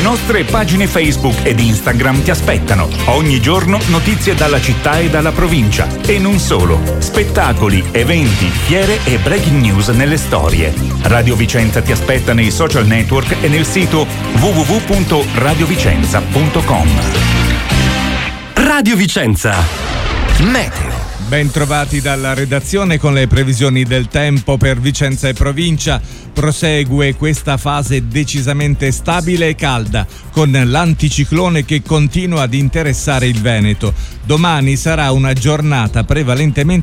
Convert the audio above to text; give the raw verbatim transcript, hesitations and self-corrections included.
nostre pagine Facebook ed Instagram ti aspettano. Ogni giorno notizie dalla città e dalla provincia. E non solo. Spettacoli, eventi, fiere e breaking news nelle storie. Radio Vicenza ti aspetta nei social network e nel sito w w w punto radio vicenza punto com. Radio Vicenza. Meteo. Ben trovati dalla redazione con le previsioni del tempo per Vicenza e provincia. Prosegue questa fase decisamente stabile e calda, con l'anticiclone che continua ad interessare il Veneto. Domani sarà una giornata prevalentemente